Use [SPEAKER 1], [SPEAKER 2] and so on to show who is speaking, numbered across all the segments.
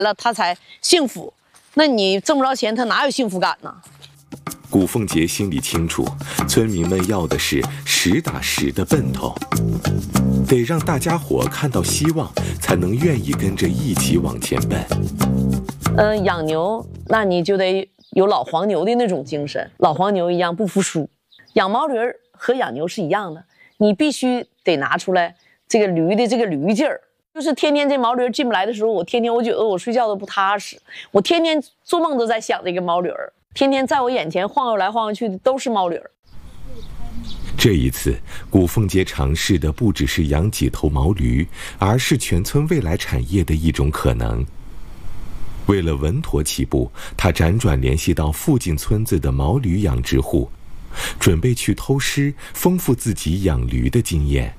[SPEAKER 1] 了他才幸福。那你挣不着钱，他哪有幸福感呢？
[SPEAKER 2] 古凤杰心里清楚，村民们要的是实打实的奔头，得让大家伙看到希望，才能愿意跟着一起往前奔。
[SPEAKER 1] 养牛，那你就得有老黄牛的那种精神，老黄牛一样不服输。养毛驴和养牛是一样的，你必须得拿出来这个驴的这个驴劲儿。就是天天这毛驴进不来的时候，我觉得我睡觉都不踏实，我天天做梦都在想这个毛驴儿，天天在我眼前晃悠来晃悠去的都是毛驴儿。
[SPEAKER 2] 这一次，古凤杰尝试的不只是养几头毛驴，而是全村未来产业的一种可能。为了稳妥起步，他辗转联系到附近村子的毛驴养殖户，准备去偷师，丰富自己养驴的经验。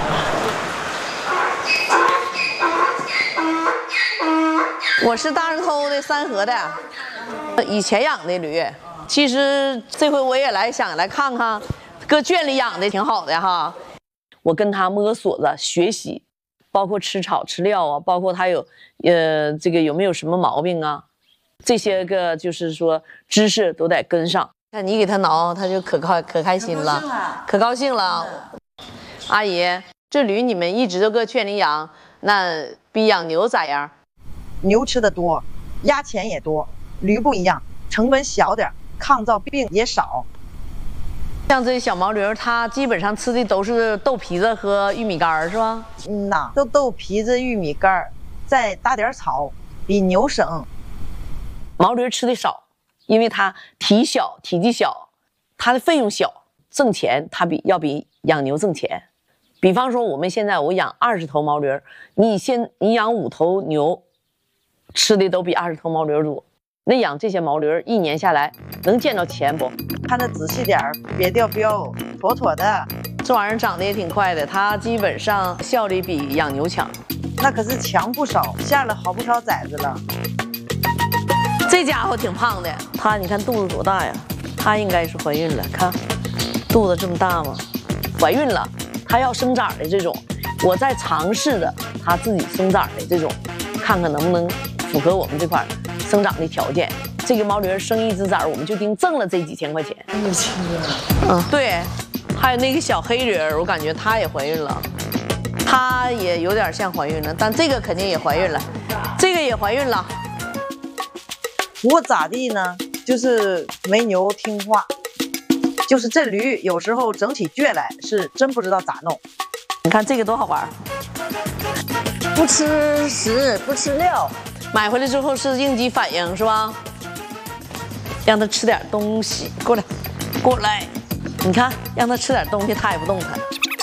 [SPEAKER 1] 我是大石头的三河的，以前养的驴，其实这回我也想来看看，搁圈里养的挺好的哈。我跟他摸索着学习，包括吃草吃料啊，包括他有这个有没有什么毛病啊，这些个就是说知识都得跟上。看你给他挠，他就可开心了，可高兴了。阿姨，这驴你们一直都搁圈里养，那比养牛咋样？
[SPEAKER 3] 牛吃的多，压钱也多，驴不一样，成本小点，抗造病也少。
[SPEAKER 1] 像这小毛驴，它基本上吃的都是豆皮子和玉米干，是吧？
[SPEAKER 3] 豆皮子、玉米干，再搭点草，比牛省。
[SPEAKER 1] 毛驴吃的少，因为它体积小，它的费用小，挣钱它要比养牛挣钱。比方说，我养20头毛驴，你养5头牛。吃的都比20头毛驴多，那养这些毛驴1年下来能见着钱不？
[SPEAKER 3] 看得仔细点，别掉膘，妥妥的。
[SPEAKER 1] 这玩意儿长得也挺快的，它基本上效率比养牛强。
[SPEAKER 3] 那可是强不少，下了好不少崽子了。
[SPEAKER 1] 这家伙挺胖的，它你看肚子多大呀？它应该是怀孕了，看肚子这么大吗？怀孕了，它要生崽的这种，我在尝试着它自己生崽的这种，看看能不能符合我们这块生长的条件。这个毛驴生1只崽，我们就挣了这几千块钱。对，还有那个小黑驴，我感觉它也怀孕了，它也有点像怀孕了，但这个肯定也怀孕了，这个也怀孕了。
[SPEAKER 3] 不过咋地呢？就是没牛听话，就是这驴有时候整起倔来，是真不知道咋弄。
[SPEAKER 1] 你看这个多好玩，
[SPEAKER 3] 不吃食，不吃料。
[SPEAKER 1] 买回来之后是应激反应是吧？让它吃点东西，过来，你看，让它吃点东西，它也不动弹。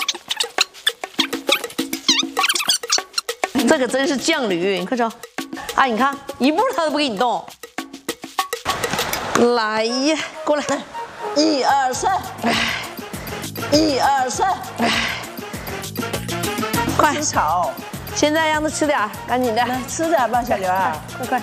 [SPEAKER 1] 这个真是犟驴，你快瞅，哎，你看一步它都不给你动。来呀，过来，1、2、3，1、2、3，快
[SPEAKER 3] 吃草。
[SPEAKER 1] 现在让它吃点，赶紧的，
[SPEAKER 3] 来吃点吧，小刘儿，
[SPEAKER 1] 快。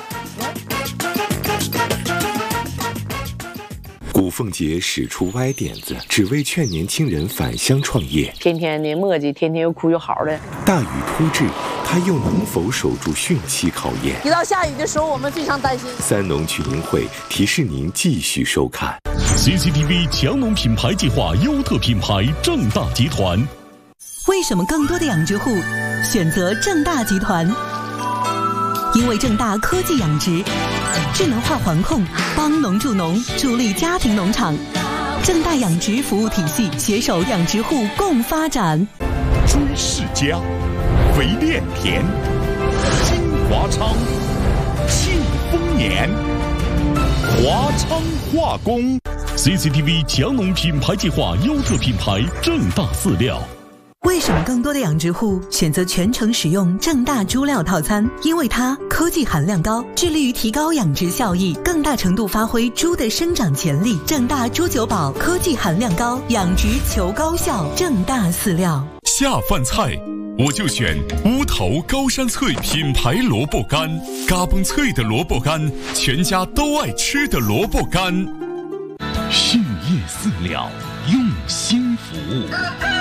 [SPEAKER 2] 古凤杰使出歪点子，只为劝年轻人返乡创业。
[SPEAKER 1] 天天的磨叽，天天又哭又嚎的。
[SPEAKER 2] 大雨突至，他又能否守住汛期考验？
[SPEAKER 1] 一到下雨的时候，我们非常担心。
[SPEAKER 2] 三农群英会提示您继续收看。
[SPEAKER 4] CCTV 强农品牌计划优特品牌正大集团。
[SPEAKER 5] 为什么更多的养殖户选择正大集团？因为正大科技养殖，智能化环控，帮农助农，助力家庭农场。正大养殖服务体系携手养殖户共发展。
[SPEAKER 4] 朱世家、肥炼田、金华昌、庆丰年、华昌化工。CCTV 强农品牌计划优特品牌正大饲料。
[SPEAKER 5] 为什么更多的养殖户选择全程使用正大猪料套餐？因为它科技含量高，致力于提高养殖效益，更大程度发挥猪的生长潜力。正大猪九宝科技含量高，养殖求高效。正大饲料。
[SPEAKER 4] 下饭菜我就选乌头高山脆品牌萝卜干，嘎嘣脆的萝卜干，全家都爱吃的萝卜干。旭业饲料，用心服务。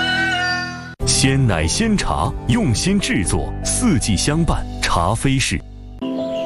[SPEAKER 4] 鲜奶鲜茶，用心制作，4季相伴，茶飞式。